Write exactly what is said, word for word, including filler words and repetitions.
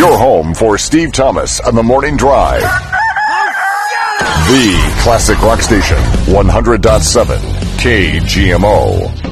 Your home for Steve Thomas and the Morning Drive. The classic rock station, one hundred point seven K G M O.